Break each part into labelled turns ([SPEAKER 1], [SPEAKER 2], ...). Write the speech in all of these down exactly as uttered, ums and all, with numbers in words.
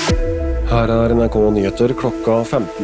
[SPEAKER 1] Her er N R K Nyheter klokka femten.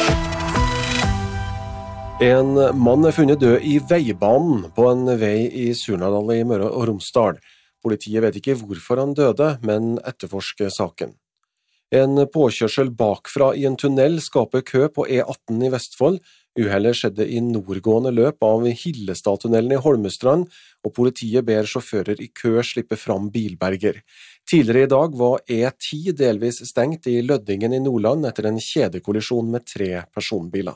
[SPEAKER 1] En mann er funnet død i veibanen på en vei i Surnadal i Møre og Romsdal. Politiet vet ikke hvorfor han døde, men etterforsker saken. En påkjørsel bakfra i en tunnel skaper kø på E atten i Vestfold. Uhellet skjedde i nordgående løp av Hillestadtunnelen i Holmestrand, og politiet ber sjåfører i kø slippe fram bilberger. Tidligere i dag var E ti delvis stengt i Løddingen i Nordland etter en kjedekollisjon med tre personbiler.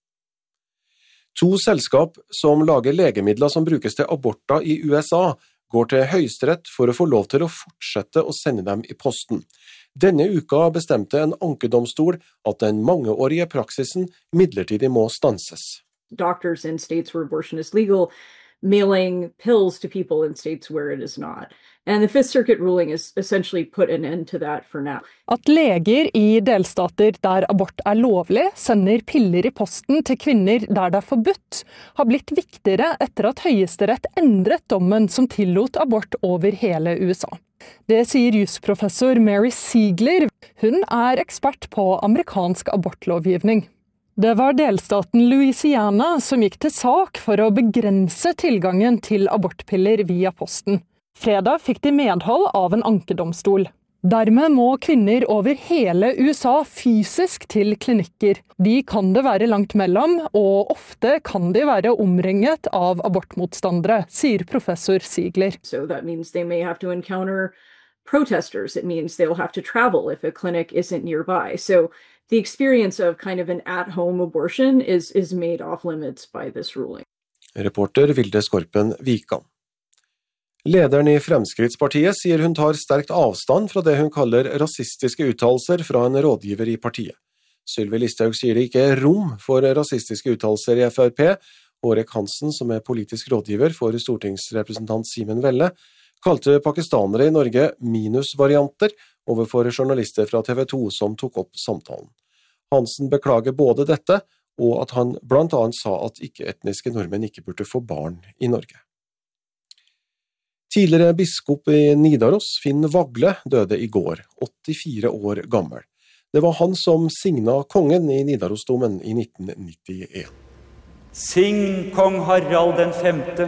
[SPEAKER 1] To selskap som lager legemidler som brukes til aborter i U S A, går til Høyesterett for å få lov til å fortsette å sende dem i posten. Denne uka bestemte en ankedomstol at den mangeårige praksisen midlertidig må stanses.
[SPEAKER 2] Doctors in states where abortion is legal, mailing pills to people in states where it is not. And the Fifth Circuit ruling has essentially put an end to that for now.
[SPEAKER 3] At leger i delstater der abort er lovlig, sender piller i posten til kvinner der det er forbudt, har blitt viktigere etter at Høyesterett endret dommen som tillot abort over hele U S A. Det sier jusprofessor Mary Siegler. Hun er ekspert på amerikansk abortlovgivning. Det var delstaten Louisiana som gikk til sak for å begrense tilgangen til abortpiller via posten. Fredag fikk de medhold av en ankedomstol. Dermed må kvinner over hele U S A fysisk til klinikker. De kan det være langt mellom, og ofte kan de være omringet av abortmotstandere, sier professor Siegler.
[SPEAKER 2] So that means they may have to encounter protesters. It means they'll have to travel if a clinic isn't nearby. So the experience of kind of an at-home abortion is, is made off limits by this ruling.
[SPEAKER 1] Reporter Vilde Skorpen Vikan. Lederen i Fremskrittspartiet sier hun tar sterkt avstand fra det hun kaller rasistiske uttalelser fra en rådgiver i partiet. Sylvi Listhaug sier det ikke er rom for rasistiske uttalelser i F R P. Hårek Hansen, som er politisk rådgiver for stortingsrepresentant Simen Velle, kalte pakistanere i Norge minusvarianter overfor journalister fra T V to som tok opp samtalen. Hansen beklager både dette, og at han blant annet sa at ikke-etniske nordmenn ikke burde få barn i Norge. Tidligere biskop i Nidaros, Finn Vagle, døde i går, åttifire år gammel. Det var han som signet kongen i Nidarosdomen i nitten nittien.
[SPEAKER 4] Sign kong Harald den femte.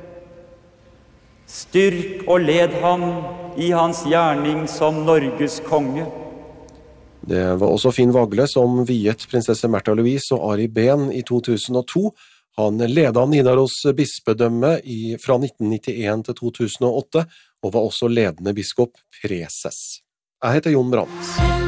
[SPEAKER 4] Styrk og led ham i hans gjerning som Norges konge.
[SPEAKER 1] Det var også Finn Vagle som viet prinsesse Märtha Louise og Ari Behn i to tusen og to. Han ledet Nidaros bispedømme i, fra nitten nittien til to tusen og åtte, og var også ledende biskop preses. Jeg heter Jon Brandt.